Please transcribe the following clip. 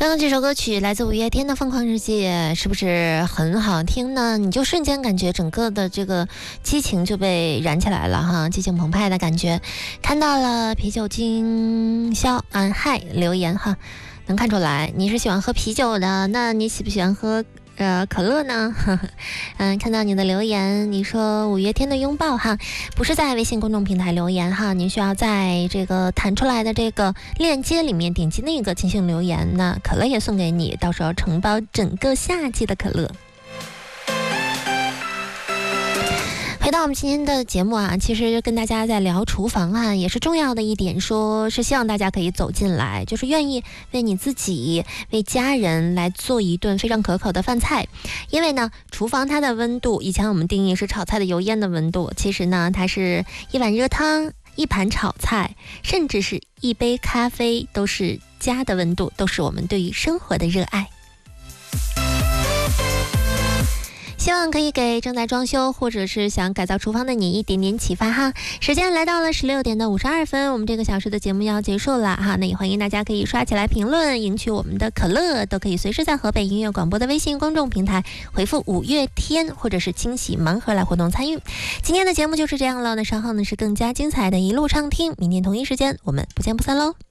刚刚这首歌曲来自五月天的《疯狂日记》，是不是很好听呢？你就瞬间感觉整个的这个激情就被燃起来了哈，激情澎湃的感觉。看到了啤酒经销安嗨留言哈，能看出来你是喜欢喝啤酒的，那你喜不喜欢喝可乐呢？看到你的留言，你说五月天的拥抱哈，不是在微信公众平台留言哈，您需要在这个弹出来的这个链接里面点击那个进行留言，那可乐也送给你，到时候承包整个夏季的可乐。回到我们今天的节目啊，其实跟大家在聊厨房啊，也是重要的一点，说是希望大家可以走进来，就是愿意为你自己、为家人来做一顿非常可口的饭菜。因为呢，厨房它的温度，以前我们定义是炒菜的油烟的温度，其实呢，它是一碗热汤、一盘炒菜，甚至是一杯咖啡，都是家的温度，都是我们对于生活的热爱。希望可以给正在装修或者是想改造厨房的你一点点启发哈。时间来到了16:52，我们这个小时的节目要结束了哈。那也欢迎大家可以刷起来评论，赢取我们的可乐，都可以随时在河北音乐广播的微信公众平台回复五月天或者是惊喜盲盒来活动参与。今天的节目就是这样了，那稍后呢是更加精彩的一路畅听，明天同一时间我们不见不散喽。